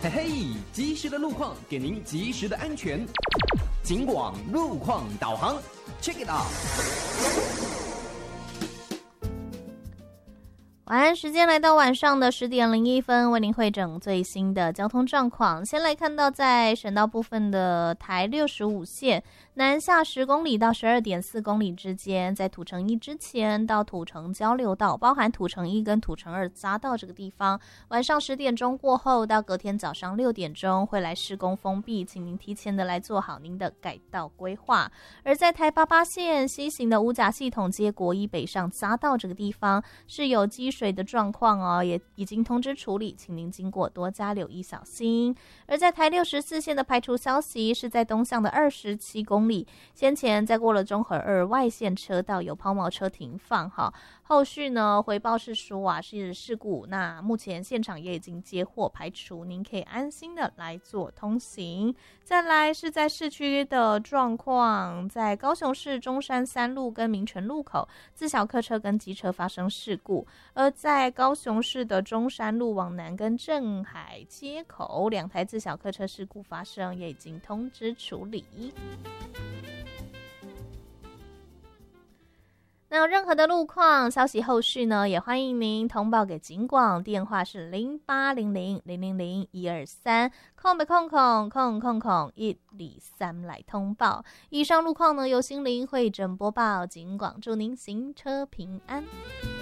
嘿嘿，及时的路况给您及时的安全。警广路况导航 ，Check it out。 晚安时间来到晚上的10:01，为您汇整最新的交通状况。先来看到在省道部分的台65线南下10公里到12.4公里之间，在土城一之前到土城交流道，包含土城1跟土城2匝道这个地方，晚上10点钟过后到隔天早上6点钟会来施工封闭，请您提前的来做好您的改道规划。而在台88线西行的五甲系统街国一北上匝道这个地方是有积水的状况哦，也已经通知处理，请您经过多加留意小心。而在台64线的排除消息是在东向的27公里，先前在过了中和2外线车道有抛锚车停放哈，后续呢回报是说是事故，那目前现场也已经接获排除，您可以安心的来做通行。再来是在市区的状况，在高雄市中山3路跟民权路口自小客车跟机车发生事故，而在高雄市的中山路往南跟镇海街口2台自小客车事故发生，也已经通知处理。那有任何的路况消息后续呢，也欢迎您通报给警广，电话是0800000123，空白空空空空空123来通报。以上路况呢由心灵会诊播报，警广祝您行车平安。